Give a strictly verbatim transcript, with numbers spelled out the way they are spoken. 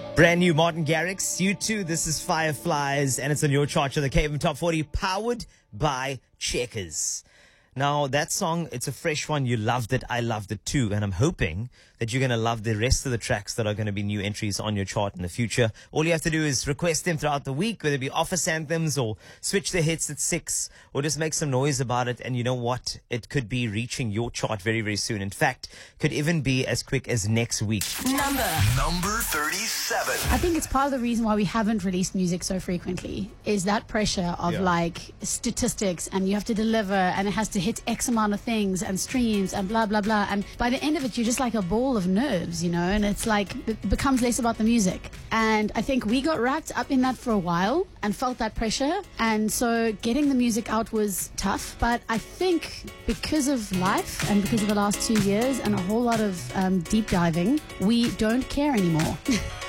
Brand new Martin Garrix, you too. This is Fireflies, and it's on your chart of the K F M Top forty, powered by Checkers. Now, that song, it's a fresh one. You loved it. I loved it too. And I'm hoping that you're going to love the rest of the tracks that are going to be new entries on your chart in the future. All you have to do is request them throughout the week, whether it be office anthems or switch the hits at six or just make some noise about it. And you know what? It could be reaching your chart very, very soon. In fact, could even be as quick as next week. Number. Number thirty-seven. I think it's part of the reason why we haven't released music so frequently is that pressure of Yeah. like statistics, and you have to deliver and it has to hit X amount of things and streams and blah, blah, blah. And by the end of it, you're just like a ball of nerves, you know, and it's like, it becomes less about the music. And I think we got wrapped up in that for a while and felt that pressure. And so getting the music out was tough. But I think because of life and because of the last two years and a whole lot of um, deep diving, we don't care anymore.